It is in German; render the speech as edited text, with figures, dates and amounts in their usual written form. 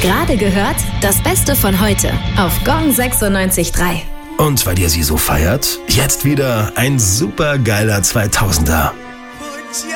Gerade gehört, das Beste von heute auf Gong 96.3. Und weil ihr sie so feiert, jetzt wieder ein super geiler 2000er.